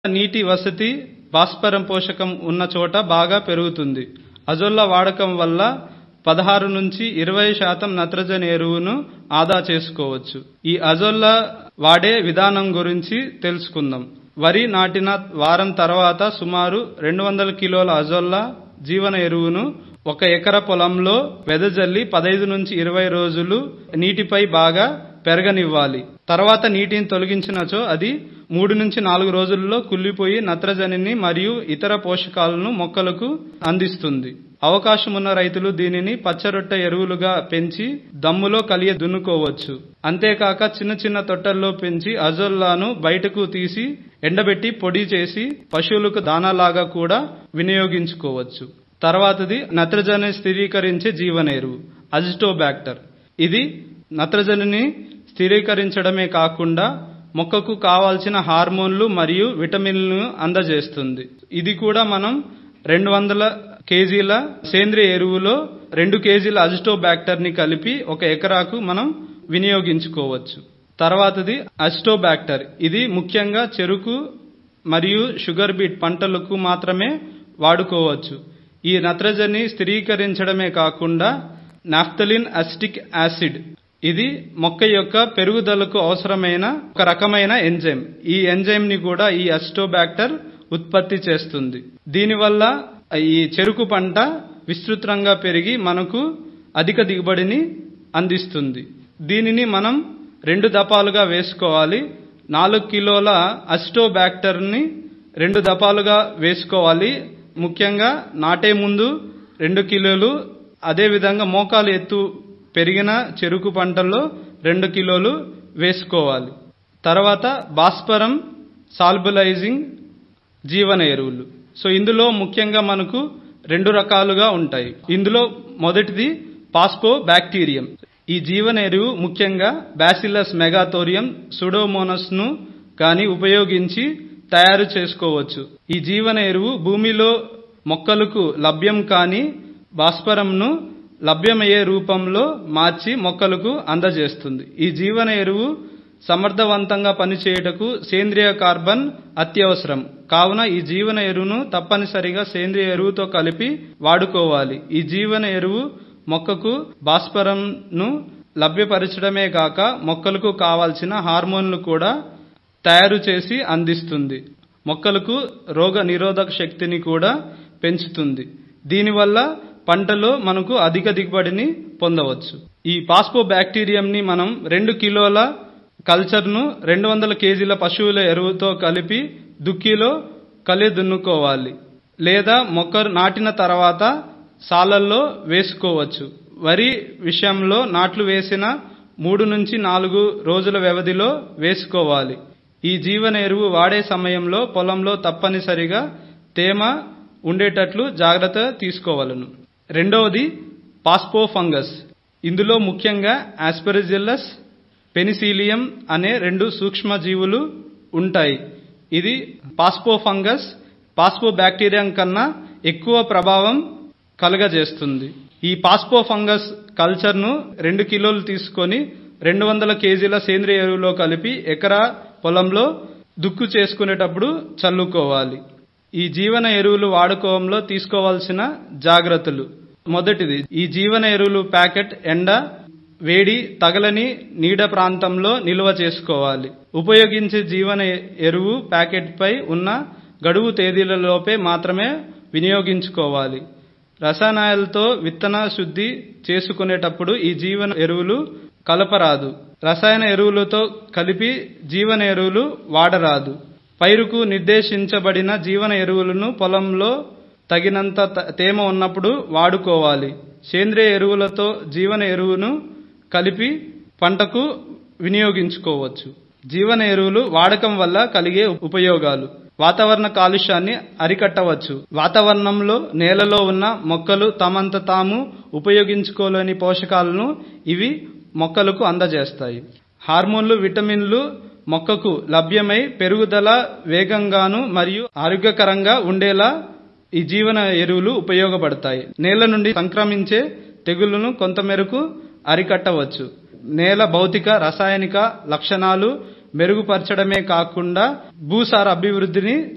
నీటి వసతి, భాస్వరం పోషకం ఉన్న చోట బాగా పెరుగుతుంది. అజొల్లా వాడకం వల్ల 16 నుంచి 20% నత్రజని ఎరువును ఆదా చేసుకోవచ్చు. ఈ అజొల్లా వాడే విధానం గురించి తెలుసుకుందాం. వరి నాటిన వారం తర్వాత సుమారు 200 కిలోల అజొల్లా జీవన ఎరువును 1 ఎకరా పొలంలో వెదజల్లి 15 నుంచి 20 రోజులు నీటిపై బాగా పెరగనివ్వాలి. తర్వాత నీటిని తొలగించినచో అది 3 నుంచి 4 రోజుల్లో కుళ్ళిపోయి నత్రజనిని మరియు ఇతర పోషకాలను మొక్కలకు అందిస్తుంది. అవకాశమున్న రైతులు దీనిని పచ్చరొట్ట ఎరువులుగా పెంచి దమ్ములో కలియ దున్నుకోవచ్చు. అంతేకాక చిన్న చిన్న తొట్టల్లో పెంచి అజొల్లాను బయటకు తీసి ఎండబెట్టి పొడి చేసి పశువులకు దానాలాగా కూడా వినియోగించుకోవచ్చు. తర్వాతది నత్రజని స్థిరీకరించే జీవన ఎరువు అజిటోబాక్టర్. ఇది నత్రజనిని స్థిరీకరించడమే కాకుండా మొక్కకు కావాల్సిన హార్మోన్లు మరియు విటమిన్లను అందజేస్తుంది. ఇది కూడా మనం 200 కేజీల సేంద్రియ ఎరువులో 2 కేజీల అజిటోబాక్టర్ ని కలిపి 1 ఎకరాకు మనం వినియోగించుకోవచ్చు. తర్వాతది అజిటోబాక్టర్. ఇది ముఖ్యంగా చెరుకు మరియు షుగర్ బీట్ పంటలకు మాత్రమే వాడుకోవచ్చు. ఈ నత్రజని స్థిరీకరించడమే కాకుండా నాఫ్థలిన్ అసిటిక్ యాసిడ్, ఇది మొక్క యొక్క పెరుగుదలకు అవసరమైన ఒక రకమైన ఎంజైమ్. ఈ ఎంజైమ్ ని కూడా ఈ అజిటోబాక్టర్ ఉత్పత్తి చేస్తుంది. దీనివల్ల ఈ చెరుకు పంట విస్తృతంగా పెరిగి మనకు అధిక దిగుబడిని అందిస్తుంది. దీనిని మనం 2 దపాలుగా వేసుకోవాలి. 4 కిలోల అజిటోబాక్టర్ ని 2 దపాలుగా వేసుకోవాలి. ముఖ్యంగా నాటే ముందు 2 కిలోలు, అదేవిధంగా మోకాలు ఎత్తు పెరిగిన చెరుకు పంటల్లో 2 కిలోలు వేసుకోవాలి. తర్వాత భాస్వరం సాల్బులైజింగ్ జీవన ఎరువులు. ఇందులో ముఖ్యంగా మనకు 2 రకాలుగా ఉంటాయి. ఇందులో మొదటిది పాస్పో బ్యాక్టీరియం. ఈ జీవన ఎరువు ముఖ్యంగా బ్యాసిల్లస్ మెగాథోరియం సుడోమోనస్ ను గాని ఉపయోగించి తయారు చేసుకోవచ్చు. ఈ జీవన ఎరువు భూమిలో మొక్కలకు లభ్యం కాని భాస్వరంను లభ్యమయ్యే రూపంలో మార్చి మొక్కలకు అందజేస్తుంది. ఈ జీవన ఎరువు సమర్థవంతంగా పనిచేయుటకు సేంద్రియ కార్బన్ అత్యవసరం. కావున ఈ జీవన ఎరువును తప్పనిసరిగా సేంద్రియ ఎరువుతో కలిపి వాడుకోవాలి. ఈ జీవన ఎరువు మొక్కకు భాస్వరంను లభ్యపరచడమే కాక మొక్కలకు కావాల్సిన హార్మోన్లు కూడా తయారు చేసి అందిస్తుంది. మొక్కలకు రోగ నిరోధక శక్తిని కూడా పెంచుతుంది. దీనివల్ల పంటలో మనకు అధిక దిగుబడిని పొందవచ్చు. ఈ పాస్పో బ్యాక్టీరియంని మనం 2 కిలోల కల్చర్ను 200 కేజీల పశువుల ఎరువుతో కలిపి దుక్కిలో కలియ దున్నుకోవాలి. లేదా మొక్క నాటిన తర్వాత సాలల్లో వేసుకోవచ్చు. వరి విషయంలో నాట్లు వేసిన 3 నుంచి 4 రోజుల వ్యవధిలో వేసుకోవాలి. ఈ జీవన ఎరువు వాడే సమయంలో పొలంలో తప్పనిసరిగా తేమ ఉండేటట్లు జాగ్రత్త తీసుకోవాలను. రెండవది పాస్పో ఫంగస్. ఇందులో ముఖ్యంగా ఆస్పెరిజిల్లస్, పెనిసిలియం అనే 2 సూక్ష్మ జీవులు ఉంటాయి. ఇది పాస్పో ఫంగస్ పాస్పో బ్యాక్టీరియం కన్నా ఎక్కువ ప్రభావం కలుగజేస్తుంది. ఈ పాస్పో ఫంగస్ కల్చర్ను 2 కిలోలు తీసుకొని 200 కేజీల సేంద్రియ ఎరువులో కలిపి ఎకరా పొలంలో దుక్కు చేసుకునేటప్పుడు చల్లుకోవాలి. ఈ జీవన ఎరువులు వాడుకోవడంలో తీసుకోవాల్సిన జాగ్రత్తలు. మొదటిది, ఈ జీవన ఎరువులు ప్యాకెట్ ఎండ, వేడి తగలని నీడ ప్రాంతంలో నిల్వ చేసుకోవాలి. ఉపయోగించే జీవన ఎరువు ప్యాకెట్ పై ఉన్న గడువు తేదీలలోపే మాత్రమే వినియోగించుకోవాలి. రసాయనాలతో విత్తన శుద్ధి చేసుకునేటప్పుడు ఈ జీవన ఎరువులు కలపరాదు. రసాయన ఎరువులతో కలిపి జీవన ఎరువులు వాడరాదు. పైరుకు నిర్దేశించబడిన జీవన ఎరువులను పొలంలో తగినంత తేమ ఉన్నప్పుడు వాడుకోవాలి. సేంద్రియ ఎరువులతో జీవన ఎరువును కలిపి పంటకు వినియోగించుకోవచ్చు. జీవన ఎరువులు వాడకం వల్ల కలిగే ఉపయోగాలు: వాతావరణ కాలుష్యాన్ని అరికట్టవచ్చు. వాతావరణంలో నేలలో ఉన్న మొక్కలు తమంత తాము ఉపయోగించుకోలేని పోషకాలను ఇవి మొక్కలకు అందజేస్తాయి. హార్మోన్లు, విటమిన్లు మొక్కకు లభ్యమై పెరుగుదల వేగంగాను మరియు ఆరోగ్యకరంగా ఉండేలా ఈ జీవన ఎరువులు ఉపయోగపడతాయి. నేల నుండి సంక్రమించే తెగుళ్లను కొంతమేరకు అరికట్టవచ్చు. నేల భౌతిక, రసాయనిక లక్షణాలు మెరుగుపరచడమే కాకుండా భూసార అభివృద్ధిని